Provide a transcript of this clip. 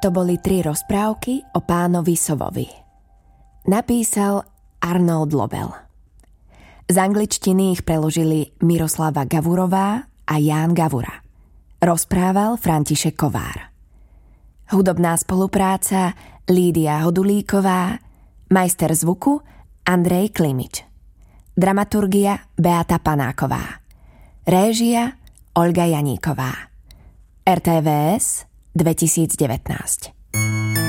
To boli 3 rozprávky o pánovi Sovovi. Napísal Arnold Lobel. Z angličtiny ich preložili Miroslava Gavurová a Ján Gavura. Rozprával František Kovár. Hudobná spolupráca Lídia Hodulíková, majster zvuku Andrej Klimič. Dramaturgia Beata Panáková. Réžia Olga Janíková. RTVS 2019.